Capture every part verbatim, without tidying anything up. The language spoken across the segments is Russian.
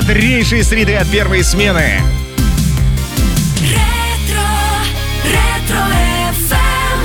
бодрейшей среды от первой смены. Ретро, ретро эф эм.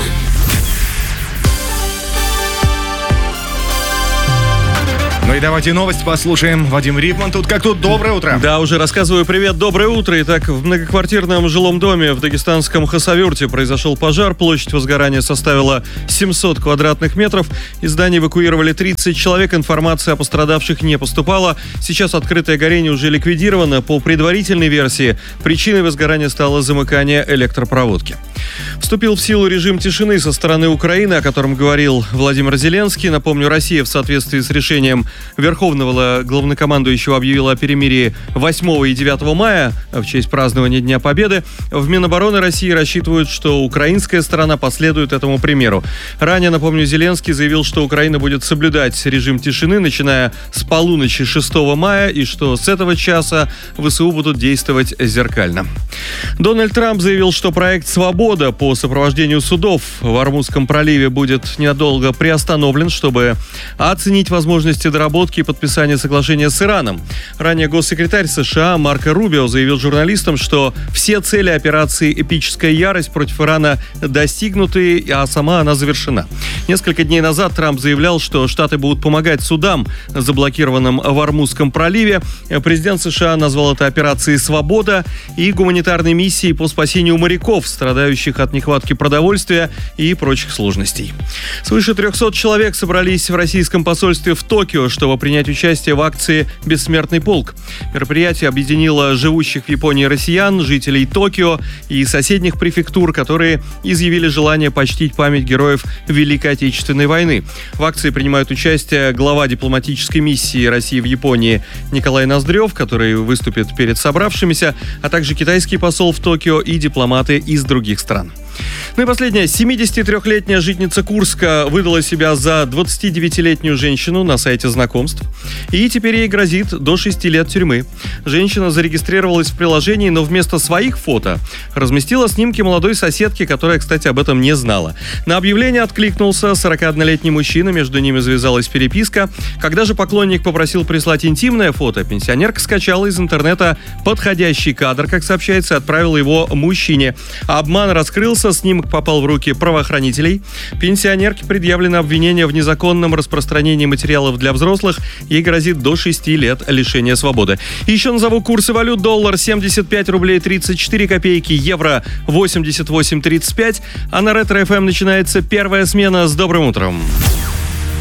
Ну и давайте новость послушаем. Вадим Рипман тут как тут. Доброе утро. Да, уже рассказываю. Привет, доброе утро. Итак, в многоквартирном жилом доме в дагестанском Хасавюрте произошел пожар. Площадь возгорания составила семьсот квадратных метров. Из здания эвакуировали тридцать человек. Информация о пострадавших не поступала. Сейчас открытое горение уже ликвидировано. По предварительной версии, причиной возгорания стало замыкание электропроводки. Вступил в силу режим тишины со стороны Украины, о котором говорил Владимир Зеленский. Напомню, Россия в соответствии с решением Верховного главнокомандующего объявила о перемирии восьмого и девятого мая в честь празднования Дня Победы. В Минобороны России рассчитывают, что украинская сторона последует этому примеру. Ранее, напомню, Зеленский заявил, что Украина будет соблюдать режим тишины, начиная с полуночи шестого мая, и что с этого часа ВСУ будут действовать зеркально. Дональд Трамп заявил, что проект «Свобода» по сопровождению судов в Ормузском проливе будет ненадолго приостановлен, чтобы оценить возможности доработки и подписания соглашения с Ираном. Ранее госсекретарь США Марко Рубио заявил журналистам, что все цели операции «Эпическая ярость» против Ирана достигнуты, а сама она завершена. Несколько дней назад Трамп заявлял, что Штаты будут помогать судам, заблокированным в Ормузском проливе. Президент США назвал это операцией «Свобода» и гуманитарной миссией по спасению моряков, страдающих от нехватки продовольствия и прочих сложностей. Свыше трехсот человек собрались в российском посольстве в Токио, чтобы принять участие в акции «Бессмертный полк». Мероприятие объединило живущих в Японии россиян, жителей Токио и соседних префектур, которые изъявили желание почтить память героев Великой Отечественной войны. В акции принимают участие глава дипломатической миссии России в Японии Николай Ноздрев, который выступит перед собравшимися, а также китайский посол в Токио и дипломаты из других стран. Ну и последнее. семидесятитрёхлетняя жительница Курска выдала себя за двадцатидевятилетнюю женщину на сайте знакомств. И теперь ей грозит до шести лет тюрьмы. Женщина зарегистрировалась в приложении, но вместо своих фото разместила снимки молодой соседки, которая, кстати, об этом не знала. На объявление откликнулся сорокаоднолетний мужчина, между ними завязалась переписка. Когда же поклонник попросил прислать интимное фото, пенсионерка скачала из интернета подходящий кадр, как сообщается, и отправила его мужчине. Обман раскрылся, снимок попал в руки правоохранителей. Пенсионерке предъявлено обвинение в незаконном распространении материалов для взрослых. Ей грозит до шести лет лишения свободы. И еще назову курсы валют. Доллар семьдесят пять рублей тридцать четыре копейки, евро восемьдесят восемь тридцать пять. А на Ретро эф эм начинается первая смена. С добрым утром.